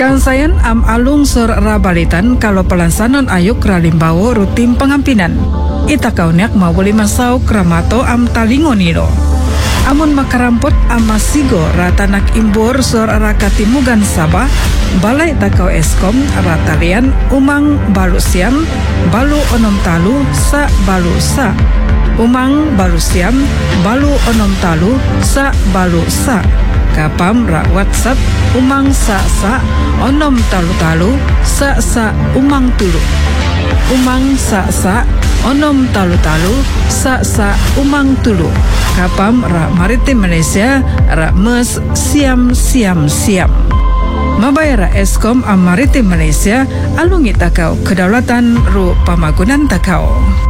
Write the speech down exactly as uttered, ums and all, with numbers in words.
Rangsayan am alung sur rabalitan kalau pelansanon ayuk ralimbawo rutin pengampinan. Ita kaunyak mau boleh masau kramato am talingoniro. Amun makarampot am masigo ratanak imbur sur rakatimugan sabah balai takau eskom ratalian umang balu siam balu onom talu sa balu sa umang balu siam balu onom talu sa balu sa kapam ra WhatsApp umang sa sa onom talu talu sa sa umang tulu umang sa sa onom talu talu sa sa umang tulu kapam ra Maritim Malaysia ra mes siam siam siam mabayara Eskom am Maritim Malaysia alungi takau kedaulatan ru pamagunan takau.